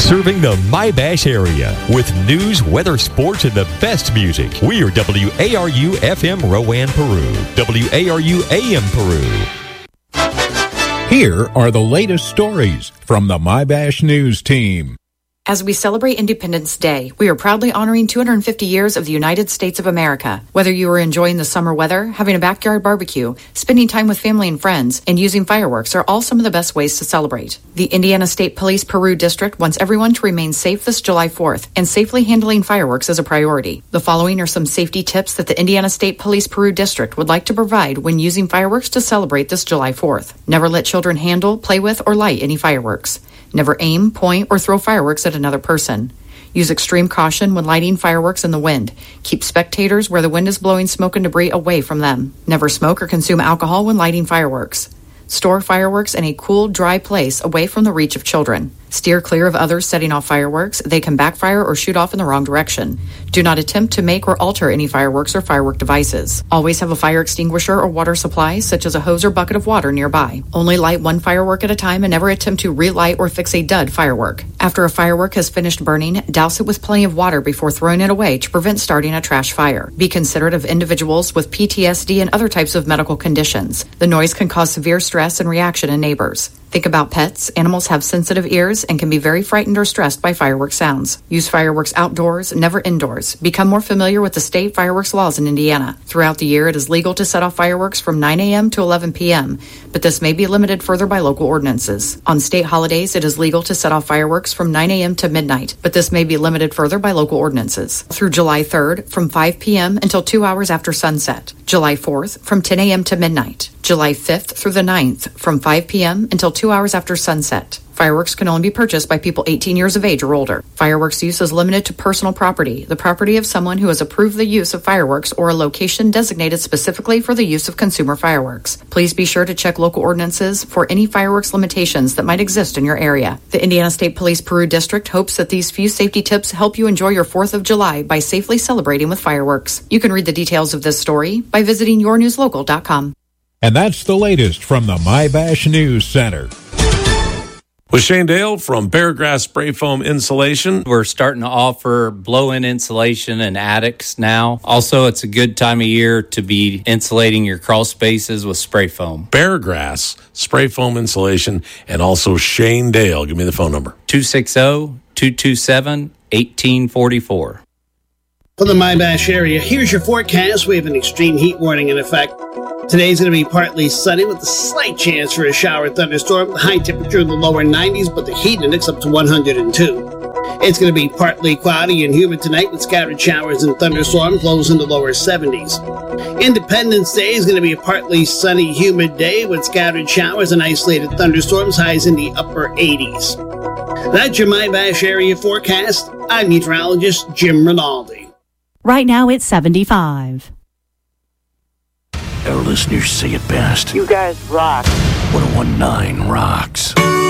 Serving the My-Bash area with news, weather, sports, and the best music. We are WARU FM Rowan, Peru. WARU AM Peru. Here are the latest stories from the My-Bash News team. As we celebrate Independence Day, we are proudly honoring 250 years of the United States of America. Whether you are enjoying the summer weather, having a backyard barbecue, spending time with family and friends, and using fireworks are all some of the best ways to celebrate. The Indiana State Police Peru District wants everyone to remain safe this July 4th, and safely handling fireworks is a priority. The following are some safety tips that the Indiana State Police Peru District would like to provide when using fireworks to celebrate this July 4th. Never let children handle, play with, or light any fireworks. Never aim, point, or throw fireworks at another person. Use extreme caution when lighting fireworks in the wind. Keep spectators where the wind is blowing smoke and debris away from them. Never smoke or consume alcohol when lighting fireworks. Store fireworks in a cool, dry place away from the reach of children. Steer clear of others setting off fireworks. They can backfire or shoot off in the wrong direction. Do not attempt to make or alter any fireworks or firework devices. Always have a fire extinguisher or water supply, such as a hose or bucket of water nearby. Only light one firework at a time and never attempt to relight or fix a dud firework. After a firework has finished burning, douse it with plenty of water before throwing it away to prevent starting a trash fire. Be considerate of individuals with PTSD and other types of medical conditions. The noise can cause severe stress and reaction in neighbors. Think about pets. Animals have sensitive ears and can be very frightened or stressed by fireworks sounds. Use fireworks outdoors, never indoors. Become more familiar with the state fireworks laws in Indiana. Throughout the year, it is legal to set off fireworks from 9 a.m. to 11 p.m., but this may be limited further by local ordinances. On state holidays, it is legal to set off fireworks from 9 a.m. to midnight, but this may be limited further by local ordinances. Through July 3rd, from 5 p.m. until 2 hours after sunset. July 4th, from 10 a.m. to midnight. July 5th through the 9th, from 5 p.m. until 2 hours after sunset. Fireworks can only be purchased by people 18 years of age or older. Fireworks use is limited to personal property, the property of someone who has approved the use of fireworks or a location designated specifically for the use of consumer fireworks. Please be sure to check local ordinances for any fireworks limitations that might exist in your area. The Indiana State Police Peru District hopes that these few safety tips help you enjoy your 4th of July by safely celebrating with fireworks. You can read the details of this story by visiting yournewslocal.com. And that's the latest from the My-Bash News Center. With Shane Dale from Beargrass Spray Foam Insulation. We're starting to offer blow-in insulation in attics now. Also, it's a good time of year to be insulating your crawl spaces with spray foam. Beargrass Spray Foam Insulation, and also Shane Dale. Give me the phone number. 260-227-1844. For the My-Bash area, here's your forecast. We have an extreme heat warning in effect. Today's going to be partly sunny with a slight chance for a shower thunderstorm. High temperature in the lower 90s, but the heat index up to 102. It's going to be partly cloudy and humid tonight with scattered showers and thunderstorms, lows in the lower 70s. Independence Day is going to be a partly sunny, humid day with scattered showers and isolated thunderstorms, highs in the upper 80s. That's your My-Bash area forecast. I'm meteorologist Jim Rinaldi. Right now it's 75. Our listeners say it best. You guys rock. 1019 rocks.